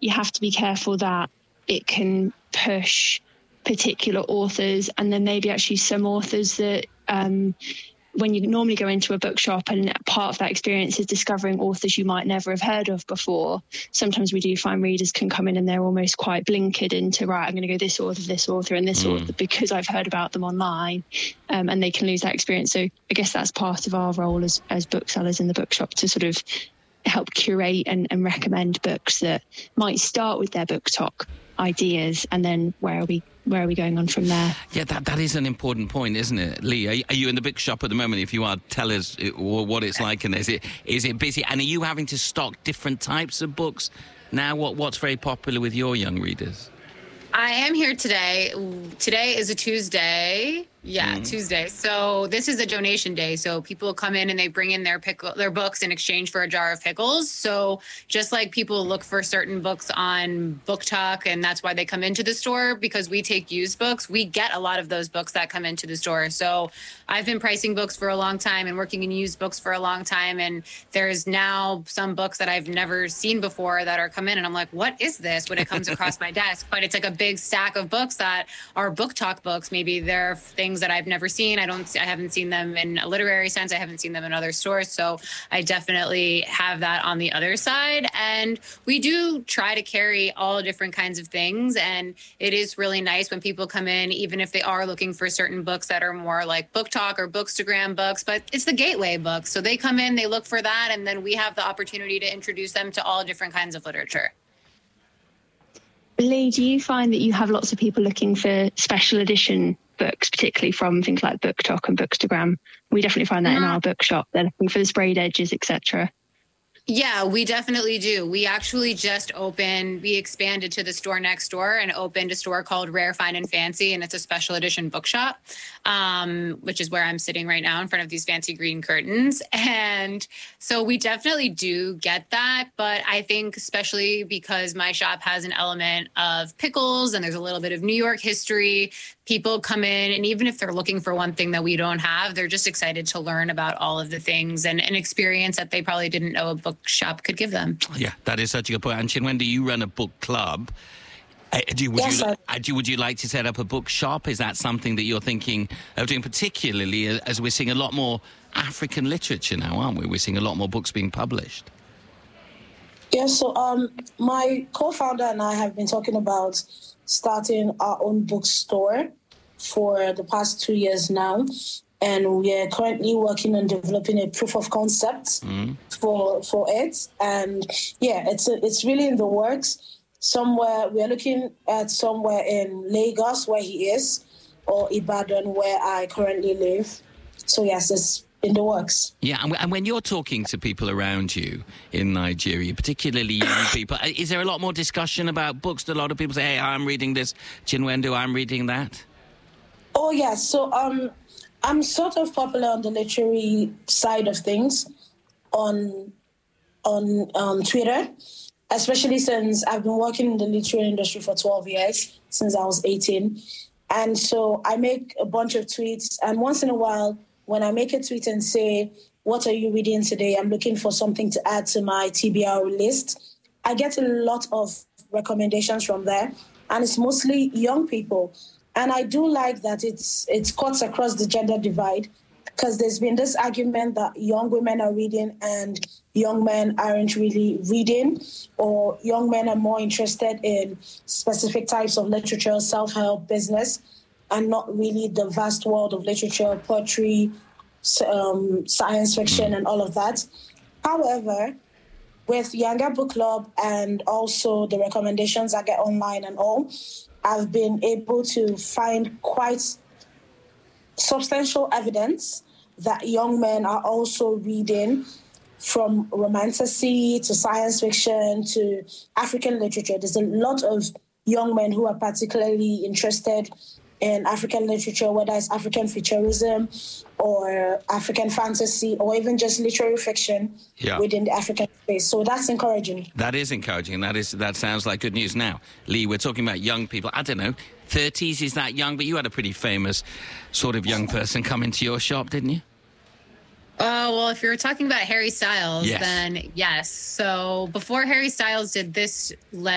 you have to be careful that it can push particular authors, and then maybe actually some authors that when you normally go into a bookshop and part of that experience is discovering authors you might never have heard of before, sometimes we do find readers can come in and they're almost quite blinkered into, right, I'm going to go this author and this author because I've heard about them online, and they can lose that experience. So I guess that's part of our role as booksellers in the bookshop, to sort of help curate and recommend books that might start with their book talk ideas, and then where are we going on from there? Yeah, that is an important point, isn't it, Lee? Are you in the bookshop at the moment? If you are, tell us what it's like, and is it busy? And are you having to stock different types of books now? What's very popular with your young readers? I am here today. Today is a Tuesday. Yeah, Tuesday. So this is a donation day. So people come in and they bring in their books in exchange for a jar of pickles. So just like people look for certain books on Book Talk, and that's why they come into the store, because we take used books, we get a lot of those books that come into the store. So I've been pricing books for a long time and working in used books for a long time. And there's now some books that I've never seen before that are come in, and I'm like, what is this when it comes across my desk? But it's like a big stack of books that are Book Talk books. Maybe they're things that I've never seen. I haven't seen them in a literary sense. I haven't seen them in other stores. So I definitely have that on the other side. And we do try to carry all different kinds of things. And it is really nice when people come in, even if they are looking for certain books that are more like Book Talk or Bookstagram books, but it's the gateway books. So they come in, they look for that, and then we have the opportunity to introduce them to all different kinds of literature. Lee, do you find that you have lots of people looking for special edition books, particularly from things like Book Talk and Bookstagram? We definitely find that in our bookshop. They're looking for the sprayed edges, etc. Yeah, we definitely do. We actually just we expanded to the store next door and opened a store called Rare, Fine and Fancy, and it's a special edition bookshop, which is where I'm sitting right now in front of these fancy green curtains. And so we definitely do get that, but I think especially because my shop has an element of pickles and there's a little bit of New York history, people come in, and even if they're looking for one thing that we don't have, they're just excited to learn about all of the things and an experience that they probably didn't know a bookshop could give them. Yeah, that is such a good point. And Chinwendu, you run a book club. Would you like to set up a bookshop? Is that something that you're thinking of doing, particularly as we're seeing a lot more African literature now, aren't we? We're seeing a lot more books being published. Yeah, so my co-founder and I have been talking about starting our own bookstore for the past 2 years now. And we are currently working on developing a proof of concept for it. And yeah, it's really in the works. We're looking at somewhere in Lagos, where he is, or Ibadan, where I currently live. So yes, it's in the works. Yeah, and when you're talking to people around you in Nigeria, particularly young people, is there a lot more discussion about books? Do a lot of people say, hey, I'm reading this, Chinwendu, I'm reading that? Oh, yes. So I'm sort of popular on the literary side of things on Twitter, especially since I've been working in the literary industry for 12 years, since I was 18. And so I make a bunch of tweets, and once in a while, when I make a tweet and say, what are you reading today? I'm looking for something to add to my TBR list. I get a lot of recommendations from there, and it's mostly young people. And I do like that it's cuts across the gender divide, because there's been this argument that young women are reading and young men aren't really reading, or young men are more interested in specific types of literature, self-help, business, and not really the vast world of literature, poetry, science fiction, and all of that. However, with Yanga Book Club and also the recommendations I get online and all, I've been able to find quite substantial evidence that young men are also reading, from romantasy to science fiction to African literature. There's a lot of young men who are particularly interested in African literature, whether it's African futurism or African fantasy or even just literary fiction within the African space. So that's encouraging. That is encouraging. That sounds like good news. Now, Lee, we're talking about young people. I don't know, 30s, is that young? But you had a pretty famous sort of young person come into your shop, didn't you? Well, if you're talking about Harry Styles, then yes. So before Harry Styles did this